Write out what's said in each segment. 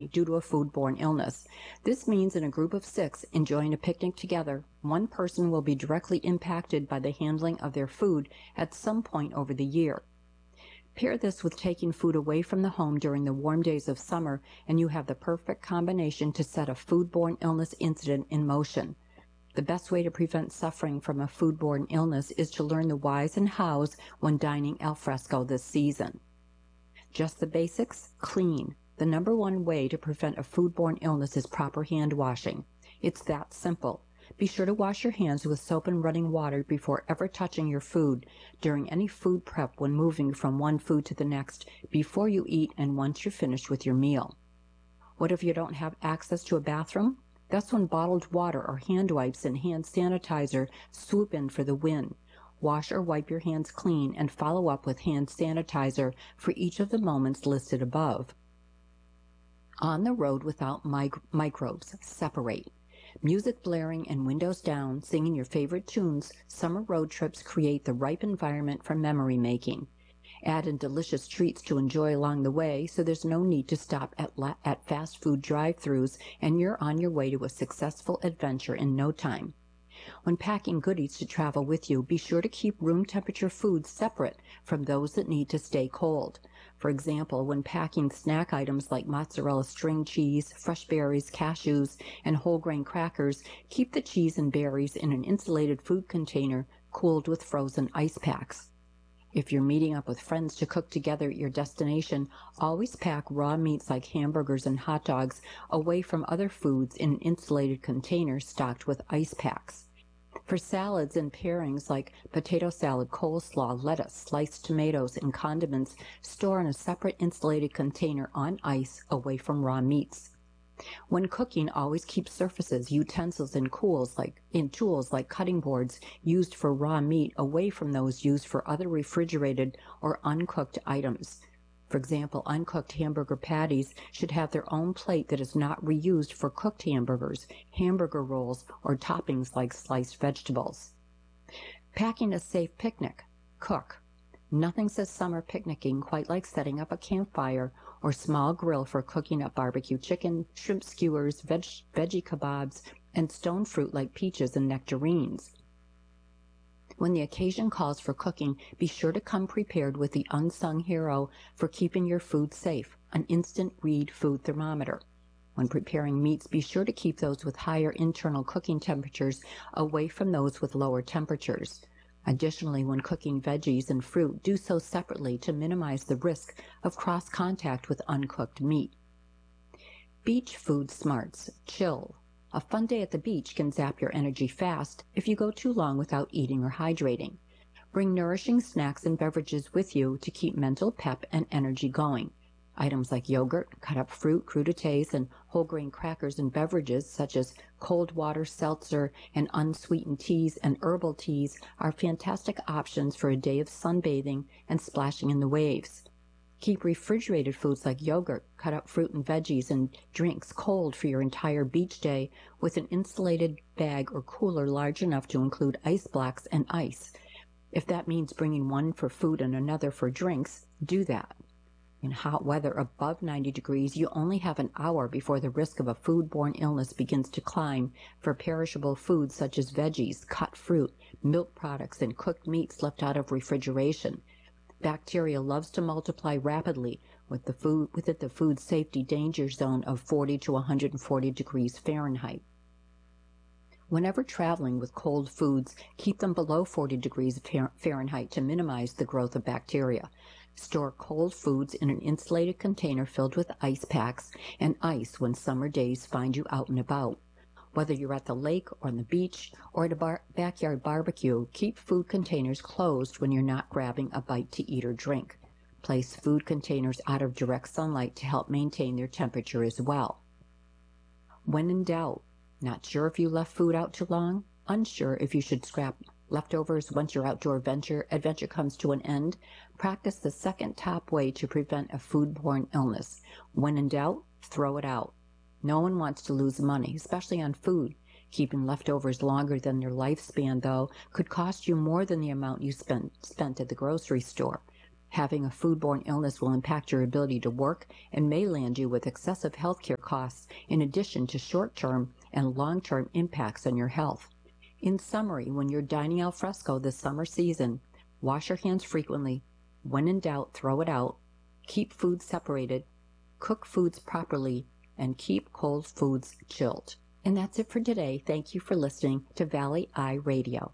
due to a foodborne illness. This means in a group of 6 enjoying a picnic together, one person will be directly impacted by the handling of their food at some point over the year. Pair this with taking food away from the home during the warm days of summer, and you have the perfect combination to set a foodborne illness incident in motion. The best way to prevent suffering from a foodborne illness is to learn the whys and hows when dining al fresco this season. Just the basics, clean. The number one way to prevent a foodborne illness is proper hand washing. It's that simple. Be sure to wash your hands with soap and running water before ever touching your food, during any food prep when moving from one food to the next, before you eat, and once you're finished with your meal. What if you don't have access to a bathroom? That's when bottled water or hand wipes and hand sanitizer swoop in for the win. Wash or wipe your hands clean and follow up with hand sanitizer for each of the moments listed above. On the road without microbes, separate. Music blaring and windows down, singing your favorite tunes, summer road trips create the ripe environment for memory making. Add in delicious treats to enjoy along the way, so there's no need to stop at fast food drive-thrus, and you're on your way to a successful adventure in no time. When packing goodies to travel with you, be sure to keep room temperature foods separate from those that need to stay cold. For example, when packing snack items like mozzarella string cheese, fresh berries, cashews, and whole grain crackers, keep the cheese and berries in an insulated food container cooled with frozen ice packs. If you're meeting up with friends to cook together at your destination, always pack raw meats like hamburgers and hot dogs away from other foods in an insulated container stocked with ice packs. For salads and pairings like potato salad, coleslaw, lettuce, sliced tomatoes, and condiments, store in a separate insulated container on ice away from raw meats. When cooking, always keep surfaces, utensils, and tools like cutting boards used for raw meat away from those used for other refrigerated or uncooked items. For example, uncooked hamburger patties should have their own plate that is not reused for cooked hamburgers, hamburger rolls, or toppings like sliced vegetables. Packing a safe picnic. Cook. Nothing says summer picnicking quite like setting up a campfire or small grill for cooking up barbecue chicken, shrimp skewers, veggie kebabs, and stone fruit like peaches and nectarines. When the occasion calls for cooking, be sure to come prepared with the unsung hero for keeping your food safe, an instant read food thermometer. When preparing meats, be sure to keep those with higher internal cooking temperatures away from those with lower temperatures. Additionally, when cooking veggies and fruit, do so separately to minimize the risk of cross-contact with uncooked meat. Beach food smarts. Chill. A fun day at the beach can zap your energy fast if you go too long without eating or hydrating. Bring nourishing snacks and beverages with you to keep mental pep and energy going. Items like yogurt, cut-up fruit, crudités, and whole grain crackers and beverages such as cold water, seltzer, and unsweetened teas and herbal teas are fantastic options for a day of sunbathing and splashing in the waves. Keep refrigerated foods like yogurt, cut-up fruit and veggies, and drinks cold for your entire beach day with an insulated bag or cooler large enough to include ice blocks and ice. If that means bringing one for food and another for drinks, do that. In hot weather above 90 degrees, you only have an hour before the risk of a foodborne illness begins to climb for perishable foods such as veggies, cut fruit, milk products, and cooked meats left out of refrigeration. Bacteria loves to multiply rapidly within the food safety danger zone of 40 to 140 degrees Fahrenheit. Whenever traveling with cold foods, keep them below 40 degrees Fahrenheit to minimize the growth of bacteria. Store cold foods in an insulated container filled with ice packs and ice when summer days find you out and about. Whether you're at the lake or on the beach or at a backyard barbecue, keep food containers closed when you're not grabbing a bite to eat or drink. Place food containers out of direct sunlight to help maintain their temperature as well. When in doubt, not sure if you left food out too long? Unsure if you should scrap leftovers once your outdoor adventure comes to an end? Practice the second top way to prevent a foodborne illness. When in doubt, throw it out. No one wants to lose money, especially on food. Keeping leftovers longer than their lifespan, though, could cost you more than the amount you spent at the grocery store. Having a foodborne illness will impact your ability to work and may land you with excessive healthcare costs in addition to short-term and long-term impacts on your health. In summary, when you're dining al fresco this summer season, wash your hands frequently. When in doubt, throw it out. Keep foods separated. Cook foods properly. And keep cold foods chilled. And that's it for today. Thank you for listening to Valley Eye Radio.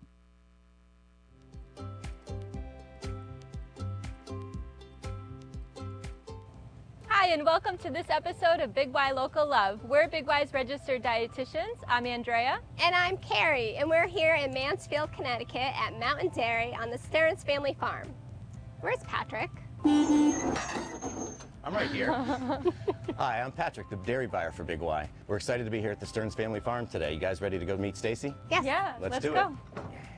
Hi, and welcome to this episode of Big Y Local Love. We're Big Y's registered dietitians. I'm Andrea. And I'm Carrie, and we're here in Mansfield, Connecticut at Mountain Dairy on the Stearns family farm. Where's Patrick? I'm right here. Hi, I'm Patrick, the dairy buyer for Big Y. We're excited to be here at the Stearns family farm today. You guys ready to go meet Stacy? Yes. Yeah, Let's do go. it.